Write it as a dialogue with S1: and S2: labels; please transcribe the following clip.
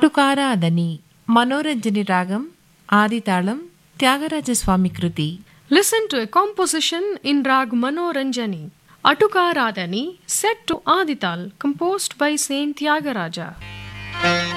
S1: అటుకారాదని మనోరంజని రాగం ఆదితాళం త్యాగరాజస్వామి కృతి.
S2: Listen to a composition in Rag Manoranjani, Atukaradani, set to Adital, composed by Saint Tyagaraja.